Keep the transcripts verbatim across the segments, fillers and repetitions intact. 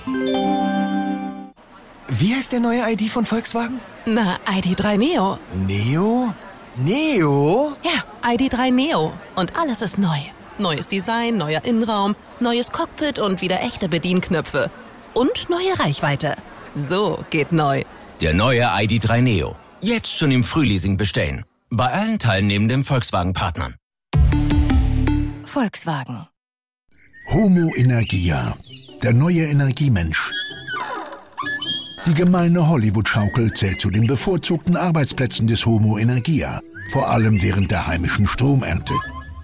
Wie heißt der neue I D von Volkswagen? Na, I D drei Neo. Neo? Neo? Ja, I D drei Neo. Und alles ist neu. Neues Design, neuer Innenraum, neues Cockpit und wieder echte Bedienknöpfe. Und neue Reichweite. So geht neu. Der neue I D drei Neo. Jetzt schon im Frühleasing bestellen. Bei allen teilnehmenden Volkswagen-Partnern. Volkswagen. Homo Energia, der neue Energiemensch. Die gemeine Hollywood-Schaukel zählt zu den bevorzugten Arbeitsplätzen des Homo Energia, vor allem während der heimischen Stromernte.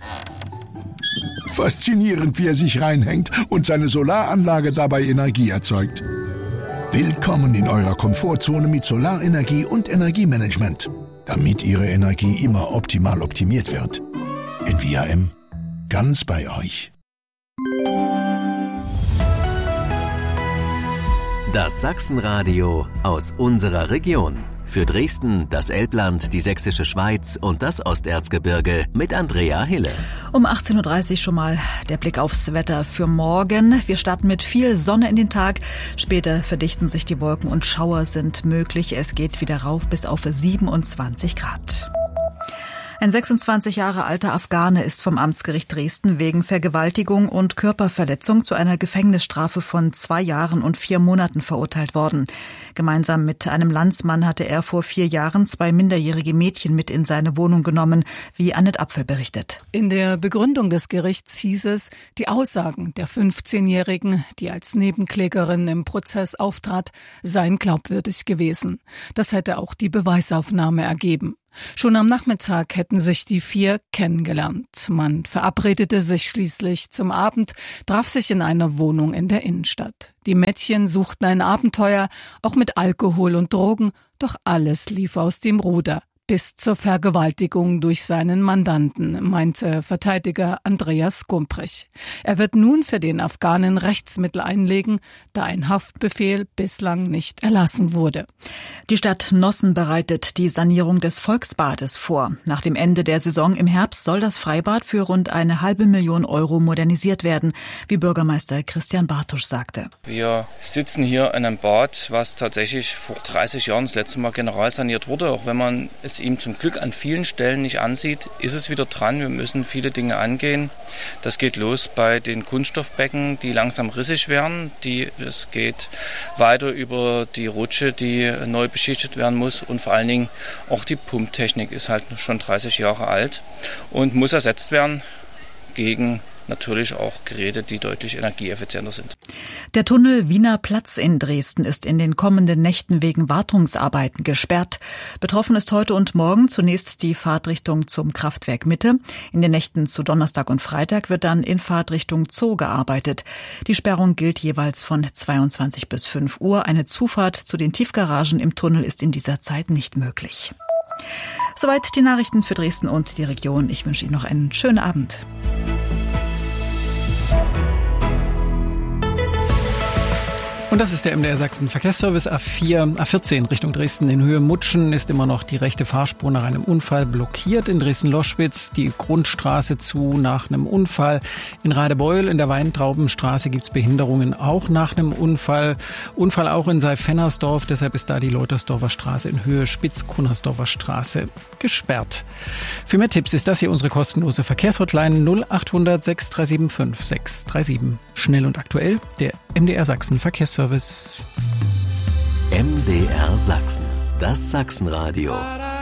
Faszinierend, wie er sich reinhängt und seine Solaranlage dabei Energie erzeugt. Willkommen in eurer Komfortzone mit Solarenergie und Energiemanagement, damit Ihre Energie immer optimal optimiert wird. N V A M, ganz bei euch. Das Sachsenradio aus unserer Region. Für Dresden, das Elbland, die Sächsische Schweiz und das Osterzgebirge mit Andrea Hille. Um achtzehn Uhr dreißig schon mal der Blick aufs Wetter für morgen. Wir starten mit viel Sonne in den Tag. Später verdichten sich die Wolken und Schauer sind möglich. Es geht wieder rauf bis auf siebenundzwanzig Grad. Ein sechsundzwanzig Jahre alter Afghane ist vom Amtsgericht Dresden wegen Vergewaltigung und Körperverletzung zu einer Gefängnisstrafe von zwei Jahren und vier Monaten verurteilt worden. Gemeinsam mit einem Landsmann hatte er vor vier Jahren zwei minderjährige Mädchen mit in seine Wohnung genommen, wie Annette Apfel berichtet. In der Begründung des Gerichts hieß es, die Aussagen der fünfzehnjährigen, die als Nebenklägerin im Prozess auftrat, seien glaubwürdig gewesen. Das hätte auch die Beweisaufnahme ergeben. Schon am Nachmittag hätten sich die vier kennengelernt. Man verabredete sich schließlich zum Abend, traf sich in einer Wohnung in der Innenstadt. Die Mädchen suchten ein Abenteuer, auch mit Alkohol und Drogen, doch alles lief aus dem Ruder. Bis zur Vergewaltigung durch seinen Mandanten, meinte Verteidiger Andreas Gumprich. Er wird nun für den Afghanen Rechtsmittel einlegen, da ein Haftbefehl bislang nicht erlassen wurde. Die Stadt Nossen bereitet die Sanierung des Volksbades vor. Nach dem Ende der Saison im Herbst soll das Freibad für rund eine halbe Million Euro modernisiert werden, wie Bürgermeister Christian Bartusch sagte. Wir sitzen hier in einem Bad, was tatsächlich vor dreißig Jahren das letzte Mal generalsaniert wurde, auch wenn man es ihm zum Glück an vielen Stellen nicht ansieht, ist es wieder dran. Wir müssen viele Dinge angehen. Das geht los bei den Kunststoffbecken, die langsam rissig werden. Die, es geht weiter über die Rutsche, die neu beschichtet werden muss. Und vor allen Dingen auch die Pumptechnik ist halt schon dreißig Jahre alt und muss ersetzt werden gegen natürlich auch Geräte, die deutlich energieeffizienter sind. Der Tunnel Wiener Platz in Dresden ist in den kommenden Nächten wegen Wartungsarbeiten gesperrt. Betroffen ist heute und morgen zunächst die Fahrtrichtung zum Kraftwerk Mitte. In den Nächten zu Donnerstag und Freitag wird dann in Fahrtrichtung Zoo gearbeitet. Die Sperrung gilt jeweils von zweiundzwanzig bis fünf Uhr. Eine Zufahrt zu den Tiefgaragen im Tunnel ist in dieser Zeit nicht möglich. Soweit die Nachrichten für Dresden und die Region. Ich wünsche Ihnen noch einen schönen Abend. Und das ist der M D R Sachsen Verkehrsservice. A vier, A vierzehn Richtung Dresden in Höhe Mutschen ist immer noch die rechte Fahrspur nach einem Unfall blockiert. In Dresden-Loschwitz die Grundstraße zu nach einem Unfall. In Radebeul in der Weintraubenstraße gibt's Behinderungen auch nach einem Unfall. Unfall auch in Seifennersdorf, deshalb ist da die Leutersdorfer Straße in Höhe Spitz-Kunnersdorfer Straße gesperrt. Für mehr Tipps ist das hier unsere kostenlose Verkehrshotline null achthundert sechs drei sieben fünf sechs drei sieben. Schnell und aktuell, der M D R Sachsen Verkehrsservice. M D R Sachsen, das Sachsenradio.